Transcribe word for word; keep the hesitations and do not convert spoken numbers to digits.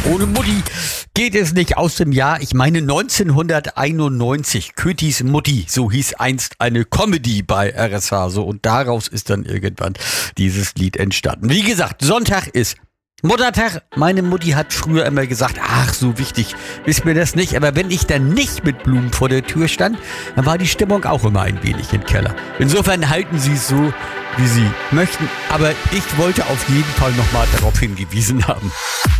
Ohne Mutti geht es nicht, aus dem Jahr, ich meine neunzehnhunderteinundneunzig. Kötis Mutti, so hieß einst eine Comedy bei R S H. So, und daraus ist dann irgendwann dieses Lied entstanden. Wie gesagt, Sonntag ist Muttertag. Meine Mutti hat früher immer gesagt, ach, so wichtig ist mir das nicht. Aber wenn ich dann nicht mit Blumen vor der Tür stand, dann war die Stimmung auch immer ein wenig im Keller. Insofern halten Sie es so, wie Sie möchten. Aber ich wollte auf jeden Fall nochmal darauf hingewiesen haben.